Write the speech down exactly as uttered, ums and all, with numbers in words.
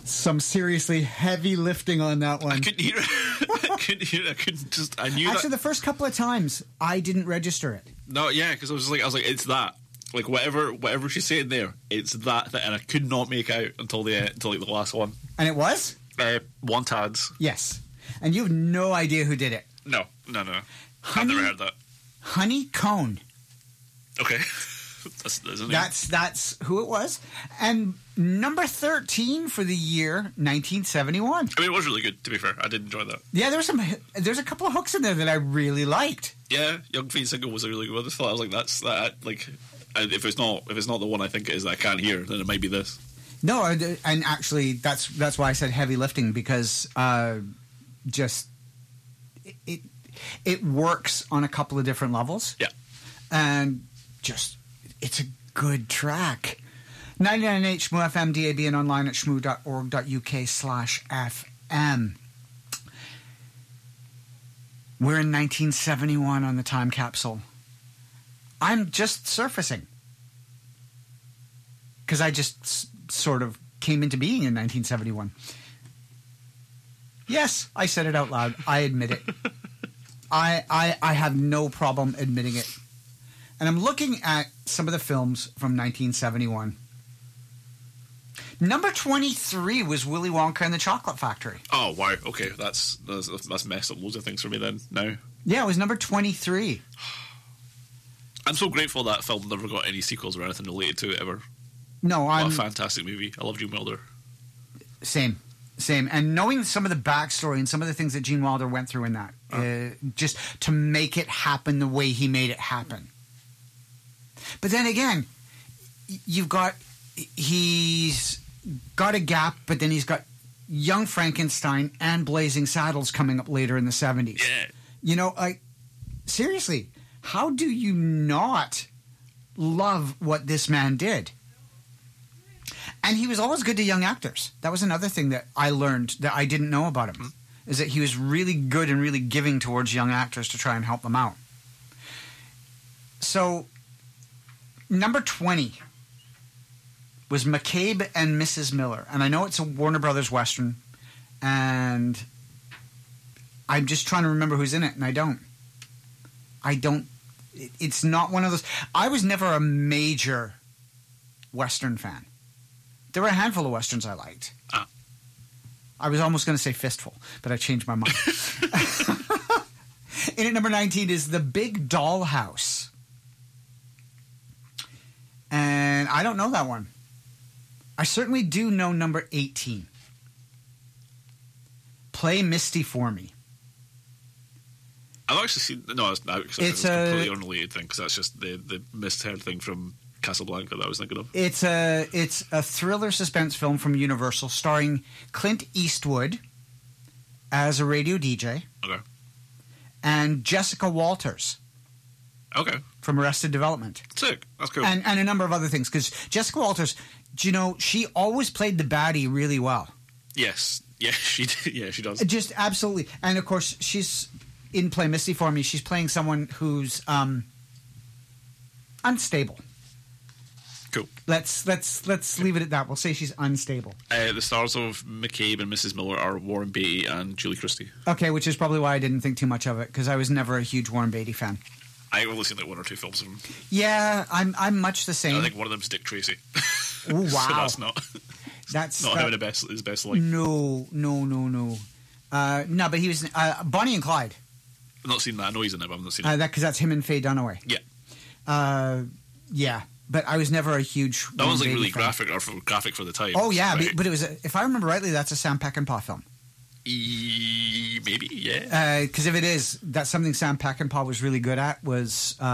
some seriously heavy lifting on that one. I couldn't hear it. I couldn't hear it. I couldn't just. I knew Actually, that. the first couple of times, I didn't register it. No, yeah, because I was like, I was like, it's that. Like whatever, whatever she's saying there, it's that, that, and I could not make out until the uh, until like the last one. And it was? Uh, Wantads. Yes. And you have no idea who did it. No, no, no. Honey, I've never heard that. Honey Cone. Okay. that's, that's, that's that's who it was. And number thirteen for the year nineteen seventy-one. I mean, it was really good, to be fair. I did enjoy that. Yeah, there was some. There's a couple of hooks in there that I really liked. Yeah, Young Fiend Single was a really good one. I thought I was like, that's that. Like, if it's not, if it's not the one I think it is that I can't hear, then it might be this. No, and actually, that's that's why I said heavy lifting, because uh, just it, it it works on a couple of different levels. Yeah, and just it's a good track. ninety-nine point eight Shmoo F M, D A B, and online at shmoo dot org dot U K slash F M. We're in nineteen seventy-one on the time capsule. I'm just surfacing, because I just s- sort of came into being in nineteen seventy-one. Yes, I said it out loud. I admit it. I, I I have no problem admitting it. And I'm looking at some of the films from nineteen seventy-one. Number twenty-three was Willy Wonka and the Chocolate Factory. Oh, wow. Okay, that's that's, that's messed up loads of things for me then, now. Yeah, it was number twenty-three. I'm so grateful that film never got any sequels or anything related to it ever. No, what I'm... a fantastic movie. I love Gene Wilder. Same. Same. And knowing some of the backstory and some of the things that Gene Wilder went through in that, oh. uh, just to make it happen the way he made it happen. But then again, you've got... He's got a gap, but then he's got Young Frankenstein and Blazing Saddles coming up later in the seventies. Yeah. You know, like, seriously, how do you not love what this man did? And he was always good to young actors. That was another thing that I learned that I didn't know about him, mm-hmm. is that he was really good and really giving towards young actors to try and help them out. So, number twenty was McCabe and Missus Miller. And I know it's a Warner Brothers Western, and I'm just trying to remember who's in it, and I don't. I don't. It's not one of those. I was never a major Western fan. There were a handful of Westerns I liked. Ah. I was almost going to say Fistful, but I changed my mind. In at number nineteen is The Big Dollhouse. And I don't know that one. I certainly do know number eighteen. Play Misty for Me. I've actually seen... No, it's, it's, it's a completely unrelated thing, because that's just the, the misheard thing from Casablanca that I was thinking of. It's a, it's a thriller suspense film from Universal starring Clint Eastwood as a radio D J. Okay. And Jessica Walters. Okay. From Arrested Development. Sick. That's cool. And, and a number of other things. Because Jessica Walters, do you know, she always played the baddie really well. Yes. Yeah, she did. Yeah, she does. Just absolutely. And, of course, she's in Play Misty for Me. She's playing someone who's um, unstable. Cool. Let's let's let's leave it at that. We'll say she's unstable. Uh, the stars of McCabe and Missus Miller are Warren Beatty and Julie Christie. Okay, which is probably why I didn't think too much of it, because I was never a huge Warren Beatty fan. I've only seen like one or two films of him. Yeah, I'm I'm much the same. I think one of them's Dick Tracy. Oh, wow. So that's not that's not that, having the best his best life. No, no, no, no. Uh, no, but he was uh, Bonnie and Clyde. I've not seen that. I know he's in it, but I've not seen uh, it. That because that's him and Faye Dunaway. Yeah. Uh, yeah, but I was never a huge. That one's like Beatty really fan. graphic, or for, graphic for the time. Oh yeah, right? but, but it was. A, if I remember rightly, that's a Sam Peckinpah film. E- maybe, yeah. Because uh, if it is, that's something Sam Peckinpah was really good at. Was uh,